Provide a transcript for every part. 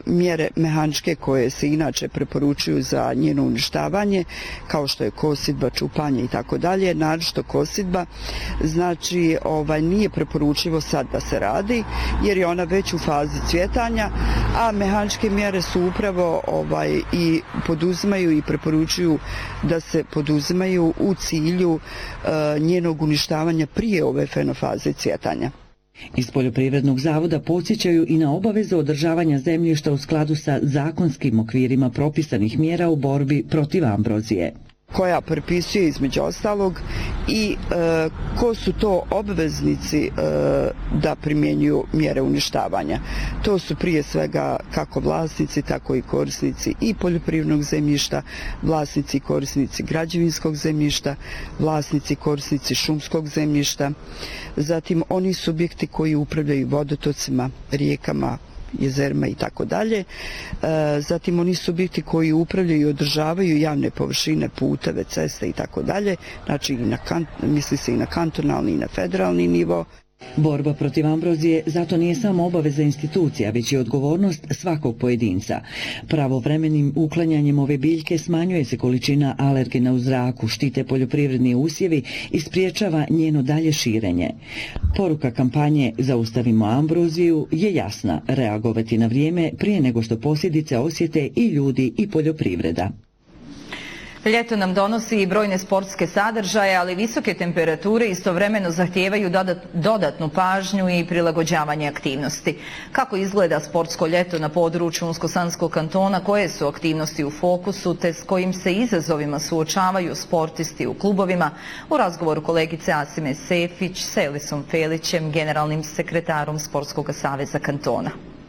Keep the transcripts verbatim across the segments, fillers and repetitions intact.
mjere mehaničke koje se inače preporučuju za njeno uništavanje, kao što je kosidba, čupanje i tako dalje, naročito kosidba, znači ovaj, nije preporučivo sad da se radi, jer je ona već u fazi cvjetanja, a mehaničke mjere su upravo ovaj, i poduzimaju i preporučuju da se poduzimaju u cilju e, njenog uništavanja prije ove fenofaze cvjetanja. Iz Poljoprivrednog zavoda podsjećaju i na obavezu održavanja zemljišta u skladu sa zakonskim okvirima propisanih mjera u borbi protiv ambrozije, koja propisuje između ostalog i e, ko su to obveznici e, da primjenjuju mjere uništavanja. To su prije svega kako vlasnici, tako i korisnici i poljoprivrednog zemljišta, vlasnici i korisnici građevinskog zemljišta, vlasnici i korisnici šumskog zemljišta, zatim oni subjekti koji upravljaju vodotocima, rijekama, jezerima i tako dalje. Zatim oni subjekti koji upravljaju i održavaju javne površine, puteve, ceste i tako dalje. Znači i na, misli se i na kantonalni i na federalni nivo. Borba protiv ambrozije zato nije samo obaveza institucija, već i odgovornost svakog pojedinca. Pravovremenim uklanjanjem ove biljke smanjuje se količina alergena u zraku, štite poljoprivredni usjevi i spriječava njeno dalje širenje. Poruka kampanje Zaustavimo ambroziju je jasna: reagovati na vrijeme prije nego što posljedice osjete i ljudi i poljoprivreda. Ljeto nam donosi i brojne sportske sadržaje, ali visoke temperature istovremeno zahtijevaju dodatnu pažnju i prilagođavanje aktivnosti. Kako izgleda sportsko ljeto na području Unsko-Sanskog kantona, koje su aktivnosti u fokusu te s kojim se izazovima suočavaju sportisti u klubovima, u razgovoru kolegice Asime Sefić s Elisom Felićem, generalnim sekretarom Sportskog saveza kantona.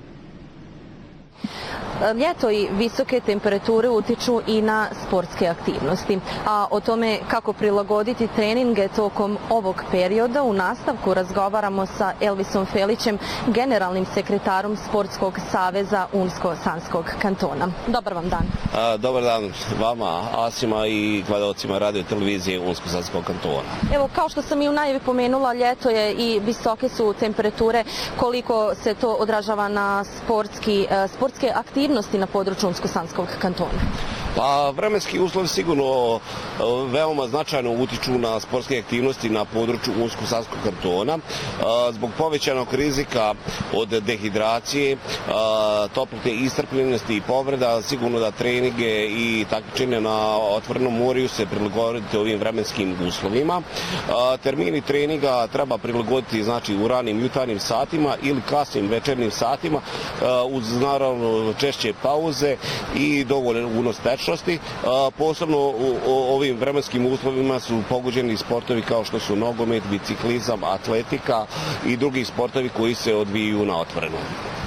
Ljeto i visoke temperature utiču i na sportske aktivnosti, a o tome kako prilagoditi treninge tokom ovog perioda u nastavku razgovaramo sa Elvisom Felićem, generalnim sekretarom Sportskog saveza Unsko-Sanskog kantona. Dobar vam dan. A, dobar dan vama, Asima, i gledalcima radio televizije Unsko-Sanskog kantona. Evo, kao što sam i u najavi pomenula, ljeto je i visoke su temperature. Koliko se to odražava na sportski, sportske aktivnosti na području Unsko-Sanskog kantona? Pa vremenski uslovi sigurno veoma značajno utiču na sportske aktivnosti na području Unsko-Sanskog kantona. Zbog povećanog rizika od dehidracije, toplotne iscrpljenosti i povreda, sigurno da treninge i takmičenja na otvorenom moru se prilagoditi ovim vremenskim uslovima. Termini treninga treba prilagoditi znači u ranim jutarnjim satima ili kasnim večernjim satima uz naravno češće pauze i dovoljan unos tečnosti. Posebno u ovim vremenskim uslovima su pogođeni sportovi kao što su nogomet, biciklizam, atletika i drugi sportovi koji se odvijaju na otvorenom.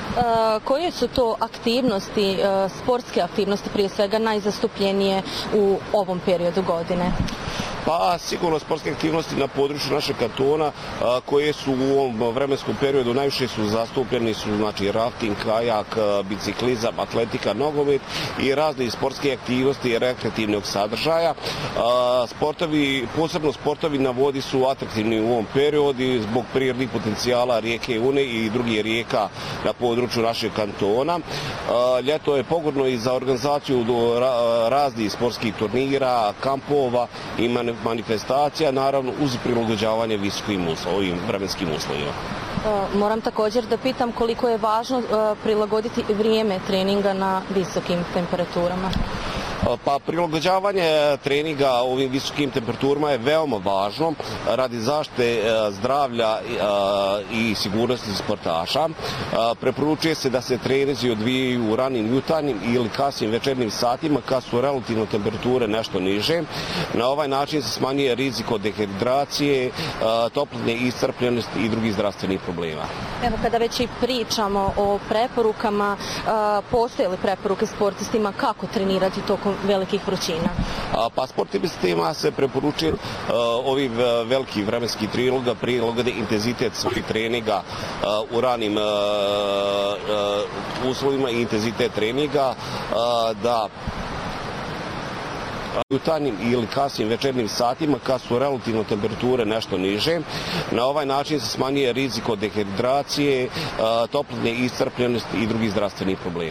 Koje su to aktivnosti, sportske aktivnosti prije svega najzastupljenije u ovom periodu godine? Pa sigurno sportske aktivnosti na području našeg kantona koje su u ovom vremenskom periodu najviše su zastupljeni su znači rafting, kajak, biciklizam, atletika, nogomet i razne sportske aktivnosti i rekreativnog sadržaja. Sportovi, posebno sportovi na vodi su atraktivni u ovom periodu zbog prirodnih potencijala rijeke Une i drugih rijeka na području našeg kantona. Ljeto je pogodno i za organizaciju raznih sportskih turnira, kampova i manifestacija, naravno uz prilagođavanje visokim ovim vremenskim uslovima. Moram također da pitam koliko je važno prilagoditi vrijeme treninga na visokim temperaturama. Pa prilagođavanje treninga ovim visokim temperaturama je veoma važno radi zaštite zdravlja i sigurnosti sportaša. Preporučuje se da se treninzi odvijaju u ranim jutarnjim ili kasnim večernjim satima kad su relativno temperature nešto niže. Na ovaj način se smanjuje rizik od dehidracije, toplotne iscrpljenosti i drugih zdravstvenih problema. Evo, kada već i pričamo o preporukama, postoje li preporuke sportistima kako trenirati tokom velikih vrućina? Pa sportistima se preporučuje ovih velikih vremenskih triloga prilagode intenzitet svojih treninga u ranim uslovima i intenzitet treninga da jutarnjim ili kasnim večernjim satima kad su relativno temperature nešto niže. Na ovaj način se smanjuje rizik od dehidracije, toplotne iscrpljenosti i drugih zdravstvenih problema.